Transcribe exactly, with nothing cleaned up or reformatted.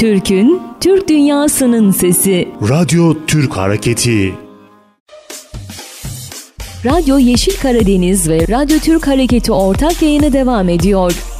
Türk'ün, Türk dünyasının sesi. Radyo Türk Hareketi. Radyo Yeşil Karadeniz ve Radyo Türk Hareketi ortak yayını devam ediyor.